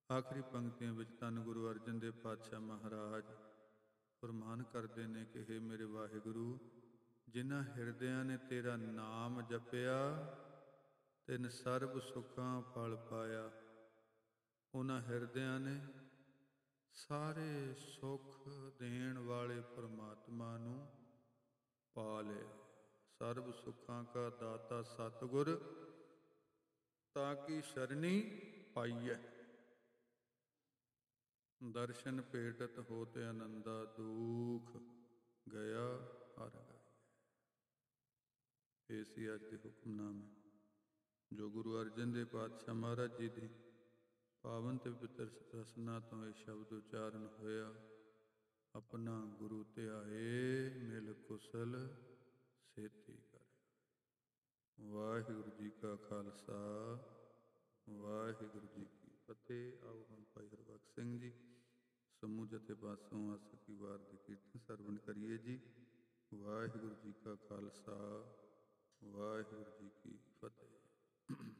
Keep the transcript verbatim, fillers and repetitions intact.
ਆਖਰੀ ਪੰਕਤੀਆਂ ਵਿੱਚ ਧੰਨ ਗੁਰੂ ਅਰਜਨ ਦੇਵ ਪਾਤਸ਼ਾਹ ਮਹਾਰਾਜ ਫਰਮਾਨ ਕਰਦੇ ਨੇ ਕਿ ਹੇ ਮੇਰੇ ਵਾਹਿਗੁਰੂ, ਜਿਨ੍ਹਾਂ ਹਿਰਦਿਆਂ ਨੇ ਤੇਰਾ ਨਾਮ ਜਪਿਆ ਤਿਨ ਸਰਬ ਸੁੱਖਾਂ ਫਲ ਪਾਇਆ, ਉਹਨਾਂ ਹਿਰਦਿਆਂ ਨੇ ਸਾਰੇ ਸੁੱਖ ਦੇਣ ਵਾਲੇ ਪਰਮਾਤਮਾ ਨੂੰ ਪਾ ਲਿਆ। ਸਰਬ ਸੁੱਖਾਂ ਕਾ ਦਾਤਾ ਸਤਿਗੁਰ, ਤਾਂ ਕੀ ਸ਼ਰਣੀ ਪਾਈਐ। ਦਰਸ਼ਨ ਭੇਟਤ ਹੋਤੇ ਆਨੰਦਾ, ਦੁਖ ਗਿਆ ਹਰ ਗਾਈਐ। ਇਹ ਸੀ ਅੱਜ ਦੇ ਹੁਕਮਨਾਮੇ ਜੋ ਗੁਰੂ ਅਰਜਨ ਦੇਵ ਪਾਤਸ਼ਾਹ ਮਹਾਰਾਜ ਜੀ ਦੀ ਪਾਵਨ ਤੇ ਪਵਿੱਤਰ ਰਸਨਾ ਤੋਂ ਇਹ ਸ਼ਬਦ ਉਚਾਰਨ ਹੋਇਆ। ਆਪਣਾ ਗੁਰੂ ਧਿਆਏ, ਮਿਲ ਕੁਸਲ ਸੇਤੀ ਕਰੇ। ਵਾਹਿਗੁਰੂ ਜੀ ਕਾ ਖਾਲਸਾ, ਵਾਹਿਗੁਰੂ ਜੀ ਕੀ ਫਤਿਹ। ਆਓ ਹੁਣ ਭਾਈ ਹਰਬਖਸ਼ ਸਿੰਘ ਜੀ ਸਮੂਹ ਜਥੇ ਪਾਸੋਂ ਆਸਕੀ ਵਾਰ ਦੇ ਕੀਰਤਨ ਸਰਵਣ ਕਰੀਏ ਜੀ। ਵਾਹਿਗੁਰੂ ਜੀ ਕਾ ਖਾਲਸਾ, ਵਾਹਿਗੁਰੂ ਜੀ ਕੀ ਫਤਿਹ।